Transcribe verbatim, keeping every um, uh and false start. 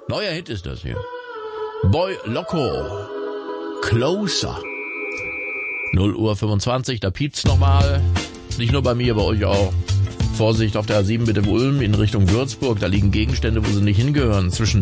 Neuer Hit ist das hier. Boy Loco. Closer. null Uhr fünfundzwanzig, da piept's nochmal. Nicht nur bei mir, bei euch auch. Vorsicht auf der A sieben bitte Ulm in Richtung Würzburg. Da liegen Gegenstände, wo sie nicht hingehören. Zwischen